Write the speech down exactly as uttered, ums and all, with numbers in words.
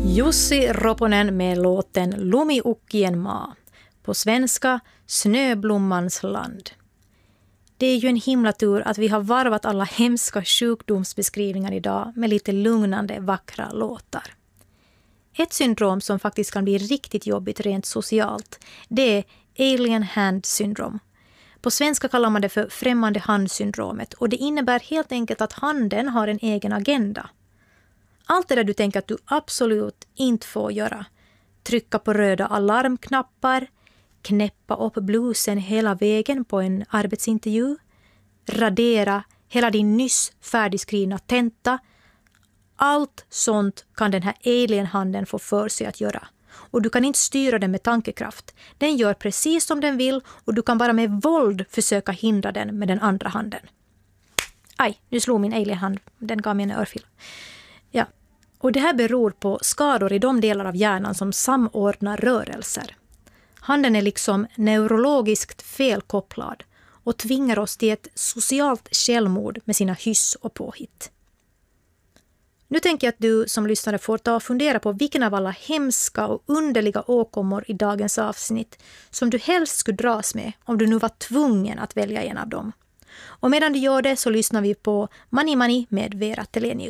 Jussi Roponen med låten Lumiukkien maa. På svenska Snöblommans land. Det är ju en himla tur att vi har varvat alla hemska sjukdomsbeskrivningar idag med lite lugnande, vackra låtar. Ett syndrom som faktiskt kan bli riktigt jobbigt rent socialt, det är alien hand syndrom. På svenska kallar man det för främmande handsyndromet och det innebär helt enkelt att handen har en egen agenda. Allt det där du tänker att du absolut inte får göra. Trycka på röda alarmknappar, knäppa upp blusen hela vägen på en arbetsintervju, radera hela din nyss färdigskrivna tenta. Allt sånt kan den här alienhanden få för sig att göra. Och du kan inte styra den med tankekraft. Den gör precis som den vill och du kan bara med våld försöka hindra den med den andra handen. Aj, nu slog min alienhand. Den gav mig en örfil. Ja, och det här beror på skador i de delar av hjärnan som samordnar rörelser. Handen är liksom neurologiskt felkopplad och tvingar oss till ett socialt självmord med sina hyss och påhitt. Nu tänker jag att du som lyssnare får ta och fundera på vilken av alla hemska och underliga åkommor i dagens avsnitt som du helst skulle dras med om du nu var tvungen att välja en av dem. Och medan du gör det så lyssnar vi på Mani Mani med Vera Telenius.